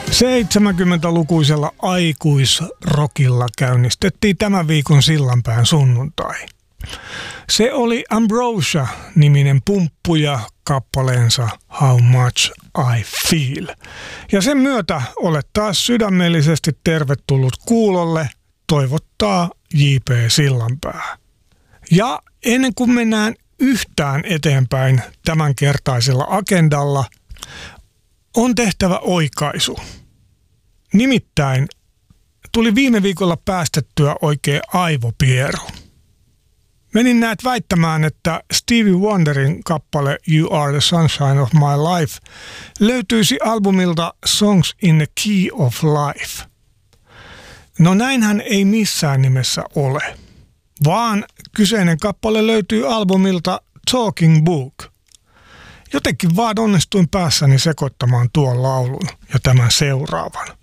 70-lukuisella aikuisrockilla käynnistettiin tämän viikon Sillanpään sunnuntai. Se oli Ambrosia-niminen pumppu ja kappaleensa How Much I Feel. Ja sen myötä olet taas sydämellisesti tervetullut kuulolle, toivottaa J.P. Sillanpää. Ja ennen kuin mennään yhtään eteenpäin tämänkertaisella agendalla, on tehtävä oikaisu. Nimittäin tuli viime viikolla päästettyä oikein aivopieru. Menin näet väittämään, että Stevie Wonderin kappale You Are the Sunshine of My Life löytyisi albumilta Songs in the Key of Life. No näinhän ei missään nimessä ole, vaan kyseinen kappale löytyy albumilta Talking Book. Jotenkin vaan onnistuin päässäni sekoittamaan tuon laulun ja tämän seuraavan.